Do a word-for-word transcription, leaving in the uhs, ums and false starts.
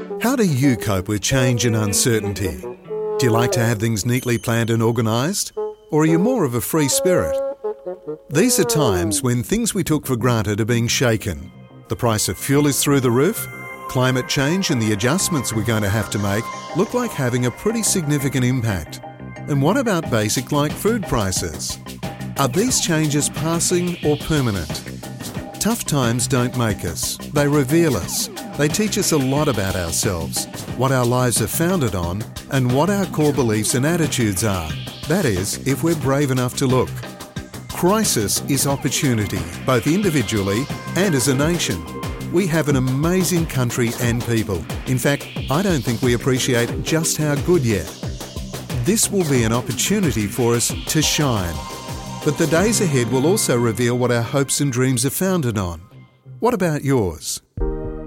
How do you cope with change and uncertainty? Do you like to have things neatly planned and organised? Or are you more of a free spirit? These are times when things we took for granted are being shaken. The price of fuel is through the roof. Climate change and the adjustments we're going to have to make look like having a pretty significant impact. And what about basic like food prices? Are these changes passing or permanent? Tough times don't make us, they reveal us. They teach us a lot about ourselves, what our lives are founded on, and what our core beliefs and attitudes are. That is, if we're brave enough to look. Crisis is opportunity, both individually and as a nation. We have an amazing country and people. In fact, I don't think we appreciate just how good yet. This will be an opportunity for us to shine. But the days ahead will also reveal what our hopes and dreams are founded on. What about yours?